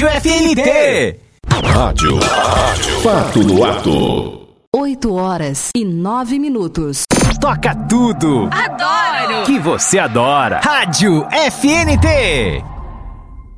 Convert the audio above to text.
Rádio FNT. Rádio. Fato no ato. 8h09. Toca tudo. Adoro. Que você adora. Rádio FNT.